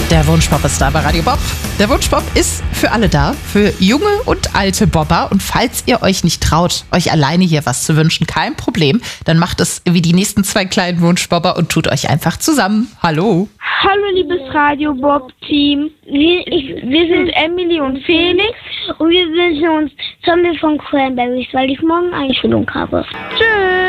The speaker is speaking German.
Der Wunschbob ist da bei Radio Bob. Der Wunschbob ist für alle da, für junge und alte Bobber. Und falls ihr euch nicht traut, euch alleine hier was zu wünschen, kein Problem. Dann macht es wie die nächsten 2 kleinen Wunschbobber und tut euch einfach zusammen. Hallo. Hallo liebes Radio Bob Team. Wir sind Emily und Felix und wir wünschen uns Zombie von Cranberries, weil ich morgen Einschulung habe. Tschüss.